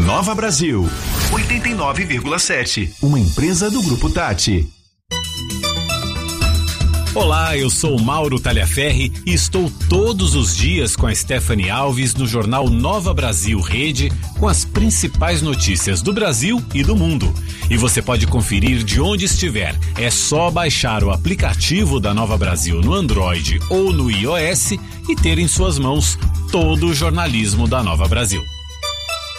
Nova Brasil, 89,7. Uma empresa do Grupo Tati. Olá, eu sou Mauro Talhaferri e estou todos os dias com a Stephanie Alves no jornal Nova Brasil Rede com as principais notícias do Brasil e do mundo. E você pode conferir de onde estiver. É só baixar o aplicativo da Nova Brasil no Android ou no iOS e ter em suas mãos todo o jornalismo da Nova Brasil.